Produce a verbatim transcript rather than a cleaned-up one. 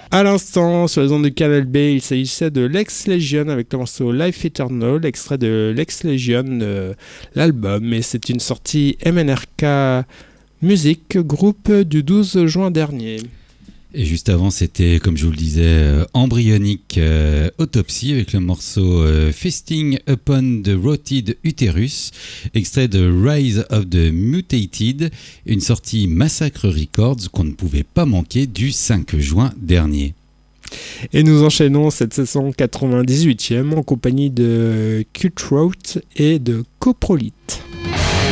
À l'instant, sur les ondes de Canal B, il s'agissait de Lex Legion avec le morceau Life Eternal, extrait de Lex Legion, euh, l'album. Et c'est une sortie M N R K Music, groupe du douze juin dernier. Et juste avant, c'était, comme je vous le disais, euh, Embryonic euh, Autopsy avec le morceau euh, Feasting Upon the Rotted Uterus, extrait de Rise of the Mutated, une sortie Massacre Records qu'on ne pouvait pas manquer du cinq juin dernier. Et nous enchaînons cette saison quatre-vingt-dix-huitième en compagnie de Cutthroat et de Coprolite.